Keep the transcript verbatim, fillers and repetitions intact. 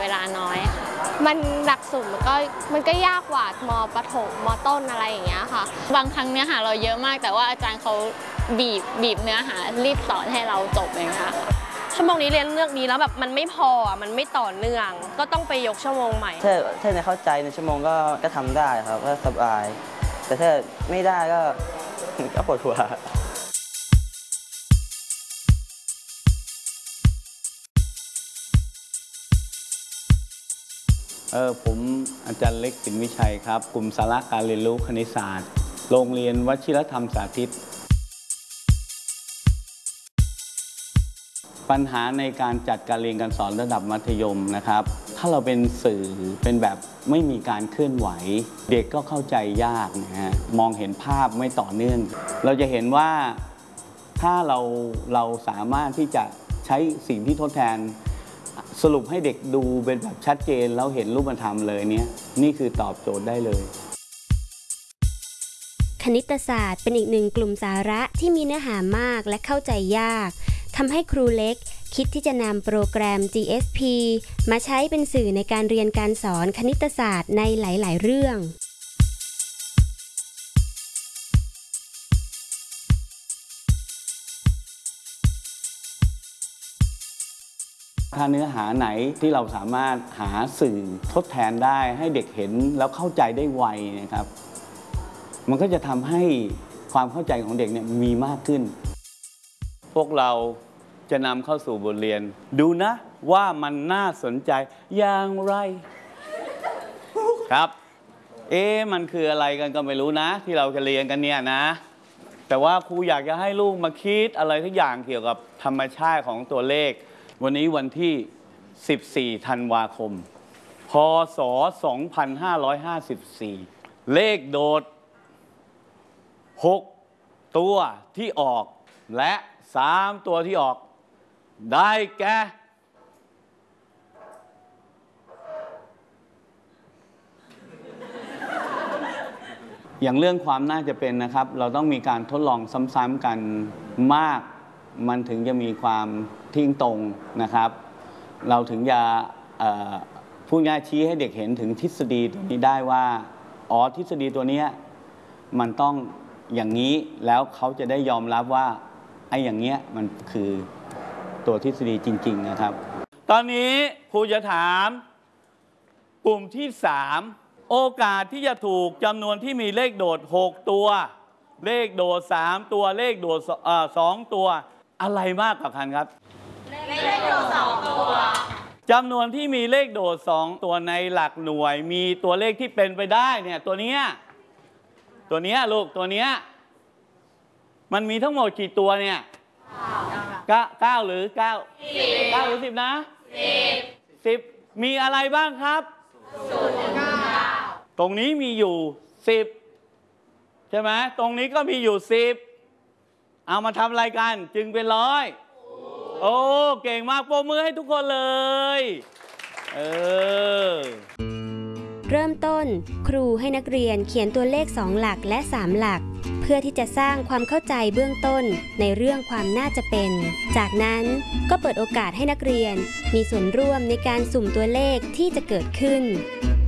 เวลาน้อยค่ะมันหลักสูตรมันก็มันก็ยากกว่ามประถมมต้นอะไรอย่างเงี้ยค่ะบางครั้งเนื้อหาเราเยอะมากแต่ว่าอาจารย์เขาบีบบีบเนื้อหารีบสอนให้เราจบอย่างเงี้ยค่ะชั่วโมงนี้เรียนเรื่องนี้แล้วแบบมันไม่พออ่ะมันไม่ต่อเนื่องก็ต้องไปยกชั่วโมงใหม่ถ้าถ้าในเข้าใจในชั่วโมงก็ก็ทำได้ครับก็สบายแต่ถ้าไม่ได้ก็ก็ปวดหัวเออผมอาจารย์เล็กสินวิชัยครับกลุ่มสาระการเรียนรู้คณิตศาสตร์โรงเรียนวชิรธรรมสาธิตปัญหาในการจัดการเรียนการสอนระดับมัธยมนะครับถ้าเราเป็นสื่อเป็นแบบไม่มีการเคลื่อนไหวเด็กก็เข้าใจยากนะฮะมองเห็นภาพไม่ต่อเนื่องเราจะเห็นว่าถ้าเราเราสามารถที่จะใช้สิ่งที่ทดแทนสรุปให้เด็กดูเป็นแบบชัดเจนแล้วเห็นรูปธรรมเลยเนี่ยนี่คือตอบโจทย์ได้เลยคณิตศาสตร์เป็นอีกหนึ่งกลุ่มสาระที่มีเนื้อหามากและเข้าใจยากทำให้ครูเล็กคิดที่จะนำโปรแกรม จี เอส พี มาใช้เป็นสื่อในการเรียนการสอนคณิตศาสตร์ในหลายๆเรื่องถ้าเนื้อหาไหนที่เราสามารถหาสื่อทดแทนได้ให้เด็กเห็นแล้วเข้าใจได้ไวนะครับมันก็จะทำให้ความเข้าใจของเด็กเนี่ยมีมากขึ้นพวกเราจะนำเข้าสู่บทเรียนดูนะว่ามันน่าสนใจอย่างไรครับเอ๊ะมันคืออะไรกันก็ไม่รู้นะที่เราจะเรียนกันเนี่ยนะแต่ว่าครูอยากจะให้ลูกมาคิดอะไรทุกอย่างเกี่ยวกับธรรมชาติของตัวเลขวันนี้วันที่สิบสี่ธันวาคมพศสองพันห้าร้อยห้าสิบสี่เลขโดดหกตัวที่ออกและสามตัวที่ออกได้แก่อย่างเรื่องความน่าจะเป็นนะครับเราต้องมีการทดลองซ้ำๆกันมากมันถึงจะมีความทิ้งตรงนะครับเราถึงจะพูดง่ายชี้ให้เด็กเห็นถึงทฤษฎีตัวนี้ได้ว่าอ๋อทฤษฎีตัวนี้มันต้องอย่างนี้แล้วเขาจะได้ยอมรับว่าไอ้อย่างเงี้ยมันคือตัวทฤษฎีจริงๆนะครับตอนนี้ครูจะถามกลุ่มที่สามโอกาสที่จะถูกจำนวนที่มีเลขโดดหกตัวเลขโดดสามตัวเลขโดดสองตัวอะไรมากกว่ากันครับเลขโดดสองตัวจำนวนที่มีเลขโดดสองตัวในหลักหน่วยมีตัวเลขที่เป็นไปได้เนี่ยตัวนี้ตัวนี้ลูกตัวนี้มันมีทั้งหมดกี่ตัวเนี่ยเก้าหรือเก้าเก้าหรือสิบนะสิบสิบมีอะไรบ้างครับศูนย์ถึงเก้าตรงนี้มีอยู่สิบใช่ไหมตรงนี้ก็มีอยู่สิบเอามาทำอะไรกันจึงเป็นร้อยโอ้เก่งมากปรบมือให้ทุกคนเลยเออเริ่มต้นครูให้นักเรียนเขียนตัวเลขสองหลักและสามหลักเพื่อที่จะสร้างความเข้าใจเบื้องต้นในเรื่องความน่าจะเป็นจากนั้นก็เปิดโอกาสให้นักเรียนมีส่วนร่วมในการสุ่มตัวเลขที่จะเกิดขึ้น